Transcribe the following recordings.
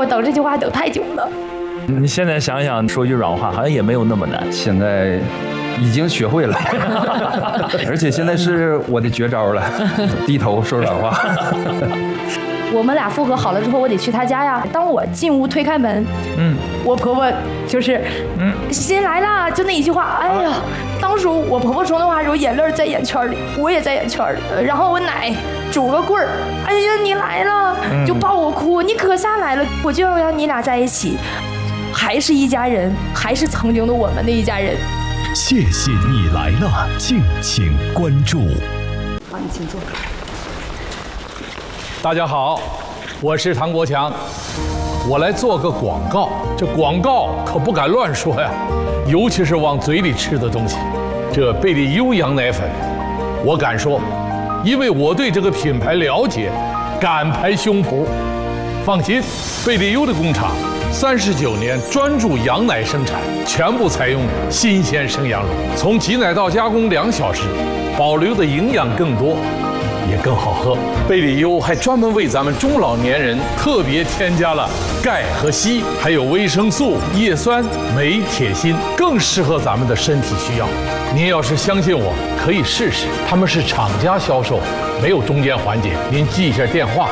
等这句话等太久了。 你现在想想，说句软话，好像也没有那么难。 现在已经学会了，而且现在是我的绝招了，低头说软话。 我们俩复合好了之后，我得去他家呀。当我进屋推开门，我婆婆就是新来啦，就那一句话，哎呀，当时我婆婆说那话的时候，眼泪在眼圈里，我也在眼圈里。然后我奶拄个棍儿，哎呀，你来了，就抱我哭，你可下来了，我就要让你俩在一起，还是一家人，还是曾经的我们的一家人。 谢谢你来了，敬请关注。 好，你请坐。 大家好，我是唐国强，我来做个广告。这广告可不敢乱说呀，尤其是往嘴里吃的东西。这贝利优羊奶粉，我敢说，因为我对这个品牌了解，敢拍胸脯。放心，贝利优的工厂39年专注羊奶生产，全部采用新鲜生羊乳，从挤奶到加工2小时，保留的营养更多。也更好喝。贝利优还专门为咱们中老年人特别添加了钙和硒，还有维生素、叶酸、镁、铁、锌，更适合咱们的身体需要。您要是相信我，可以试试。他们是厂家销售，没有中间环节。您记一下电话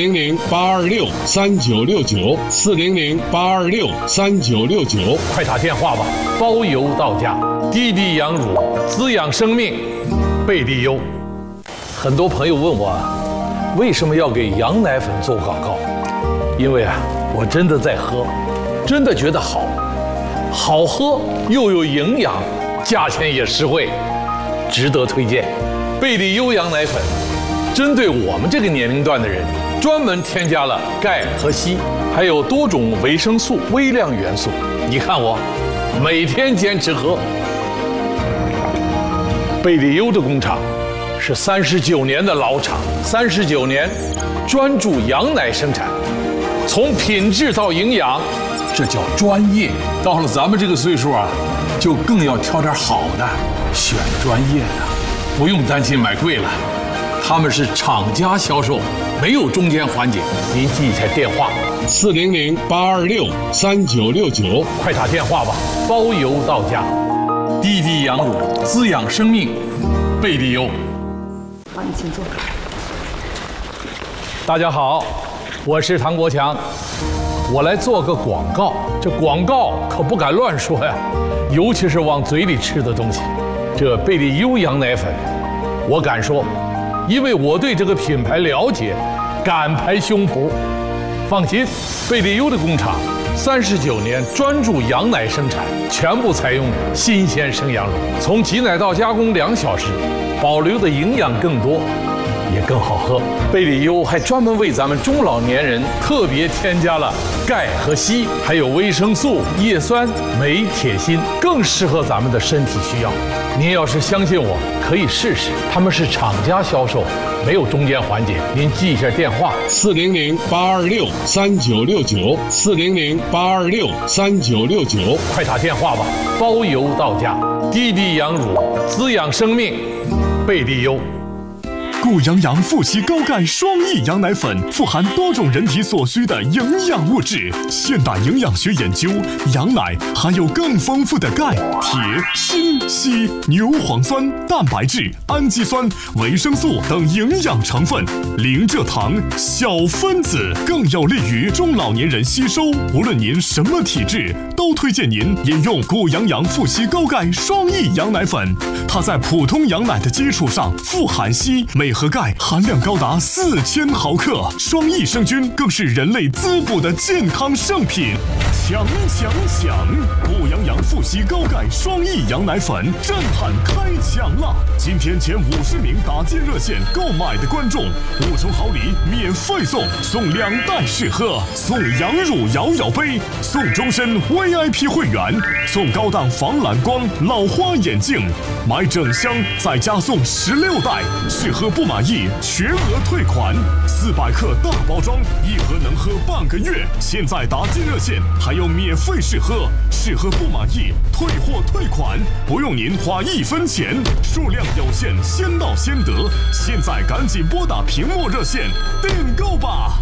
：400-826-3969，400-826-3969，快打电话吧，包邮到家。滴滴羊乳，滋养生命，贝利优。很多朋友问我，为什么要给羊奶粉做广告？因为我真的在喝，真的觉得好，好喝又有营养，价钱也实惠，值得推荐。贝利优羊奶粉，针对我们这个年龄段的人，专门添加了钙和硒，还有多种维生素、微量元素。你看我，每天坚持喝。贝利优的工厂是39年的老厂，39年专注羊奶生产，从品质到营养，这叫专业。到了咱们这个岁数就更要挑点好的，选专业的，不用担心买贵了。他们是厂家销售，没有中间环节。您记一下电话：400-826-3969，快打电话吧，包邮到家。滴滴羊乳，滋养生命，贝利优。 好，你请坐。 大家好，我是唐国强，我来做个广告。这广告可不敢乱说呀，尤其是往嘴里吃的东西。这贝利优羊奶粉，我敢说，因为我对这个品牌了解，敢拍胸脯。放心，贝利优的工厂39年专注羊奶生产，全部采用新鲜生羊乳，从挤奶到加工2小时，保留的营养更多，也更好喝。贝利优还专门为咱们中老年人特别添加了钙和硒，还有维生素、叶酸、镁、铁、锌，更适合咱们的身体需要。您要是相信我，可以试试。他们是厂家销售，没有中间环节。您记一下电话：400-826-3969，400-826-3969，快打电话吧，包邮到家。滴滴羊乳，滋养生命，贝利优。 顾阳阳富硒高钙双益羊奶粉富含多种人体所需的营养物质。现代营养学研究，羊奶含有更丰富的钙、铁、锌、硒、牛磺酸、蛋白质、氨基酸、维生素等营养成分，零蔗糖、小分子，更有利于中老年人吸收。无论您什么体质，都推荐您饮用顾阳阳富硒高钙双益羊奶粉。它在普通羊奶的基础上富含硒、镁和钙含量高达4000毫克，双益生菌更是人类滋补的健康圣品。强！顾阳阳富硒高钙双益羊奶粉震撼开抢了！今天前50名打进热线购买的观众，5重好礼免费送2袋试喝，送羊乳摇摇杯，送终身 VIP 会员，送高档防蓝光老花眼镜，买整箱再加送16袋，试喝不满意全额退款，400克大包装，1盒能喝半个月。现在打进热线还有免费试喝，试喝不满意退货退款，不用您花1分钱，数量有限，先到先得。现在赶紧拨打屏幕热线订购吧。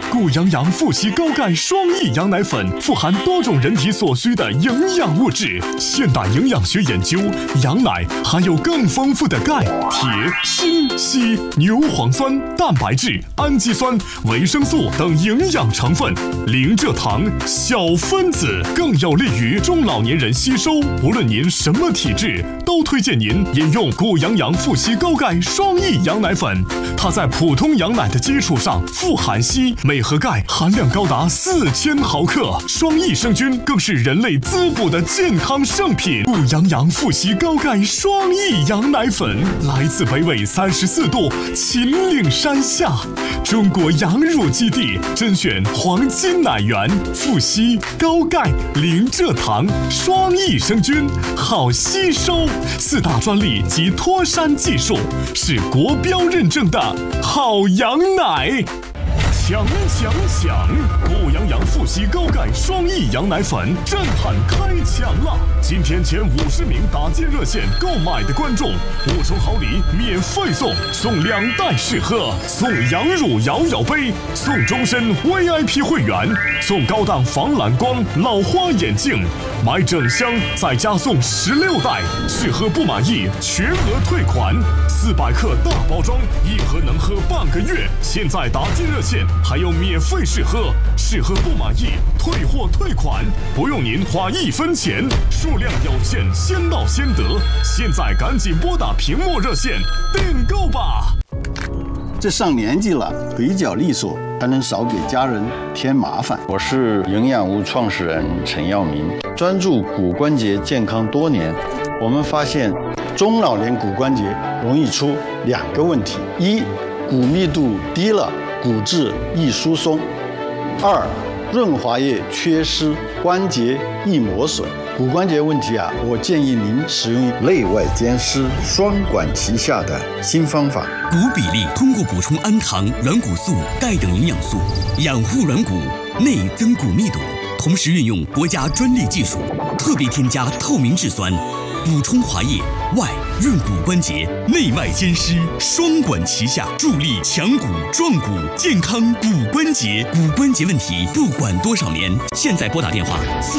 谷阳阳复硒高钙双益羊奶粉富含多种人体所需的营养物质。现代营养学研究，羊奶含有更丰富的钙、铁、锌、硒、牛磺酸、蛋白质、氨基酸、维生素等营养成分，零蔗糖、小分子，更有利于中老年人吸收。无论您什么体质，都推荐您饮用谷阳阳复硒高钙双益羊奶粉。它在普通羊奶的基础上富含硒，镁和钙含量高达4000毫克。双益生菌更是人类滋补的健康圣品。谷阳阳复硒高钙双益羊奶粉来自北纬34度秦岭山下，中国羊乳基地，甄选黄金奶源，复硒、高钙、零蔗糖，双益生菌，好吸收，4大专利及脱山技术，是国标认证的好羊奶。强！谷阳阳复硒高钙双益羊奶粉震撼开抢了！今天前50名打进热线购买的观众，5重好礼免费送2袋试喝，送羊乳摇摇杯，送终身 VIP 会员，送高档防蓝光老花眼镜，买整箱再加送16袋，试喝不满意全额退款，400克大包装，1盒能喝半个月。现在打进热线还有免费试喝，试喝不满意退货退款，不用您花1分钱，数量有限，先到先得。现在赶紧拨打屏幕热线订购吧。 这上年纪了，腿脚利索，才能少给家人添麻烦。 我是营养屋创始人陈耀明，专注骨关节健康多年。我们发现，中老年骨关节容易出2个问题：一，骨密度低了，骨质易疏松；二，润滑液缺失，关节易磨损。骨关节问题啊，我建议您使用内外兼施、双管齐下的新方法。 骨比例通过补充氨糖、软骨素、钙等营养素，养护软骨，内增骨密度，同时运用国家专利技术，特别添加透明质酸，补充滑液，外润骨关节，内外兼施，双管齐下，助力强骨壮骨，健康骨关节。骨关节问题不管多少年，现在拨打电话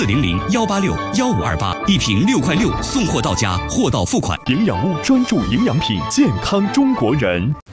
400-186-1528，一瓶6块6，送货到家，货到付款。 营养屋专注营养品，健康中国人。